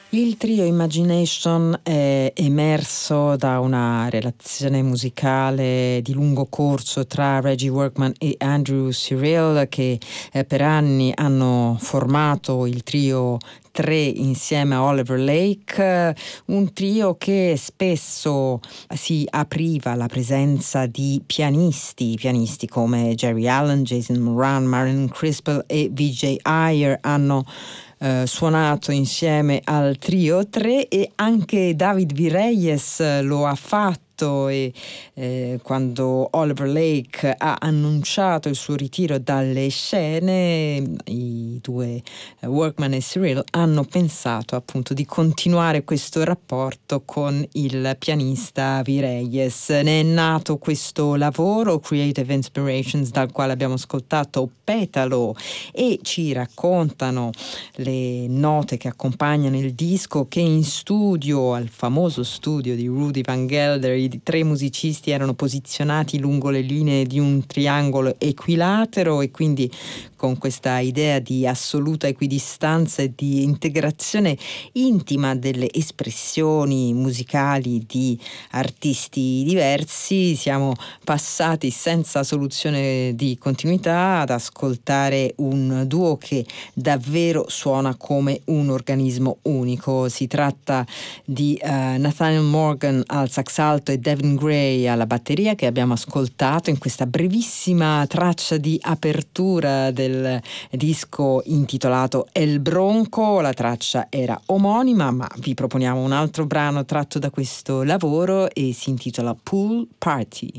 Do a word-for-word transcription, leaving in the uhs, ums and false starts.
Il trio Imagination è emerso da una relazione musicale di lungo corso tra Reggie Workman e Andrew Cyrille, che eh, per anni hanno formato il trio tre insieme a Oliver Lake, un trio che spesso si apriva alla presenza di pianisti, pianisti come Jerry Allen, Jason Moran, Marion Crispell e V J Ayer hanno eh, suonato insieme al trio tre, e anche David V. Reyes lo ha fatto. E eh, quando Oliver Lake ha annunciato il suo ritiro dalle scene, i due eh, Workman e Cyrille hanno pensato appunto di continuare questo rapporto con il pianista V. Reyes. Ne è nato questo lavoro, Creative Inspirations, dal quale abbiamo ascoltato Petalo, e ci raccontano le note che accompagnano il disco, che in studio, al famoso studio di Rudy Van Gelder, i tre musicisti erano posizionati lungo le linee di un triangolo equilatero, e quindi con questa idea di assoluta equidistanza e di integrazione intima delle espressioni musicali di artisti diversi, siamo passati senza soluzione di continuità ad ascoltare un duo che davvero suona come un organismo unico. Si tratta di uh, Nathaniel Morgan al sax alto e Devin Gray alla batteria, che abbiamo ascoltato in questa brevissima traccia di apertura del disco intitolato El Bronco. La traccia era omonima, ma vi proponiamo un altro brano tratto da questo lavoro e si intitola Pool Party.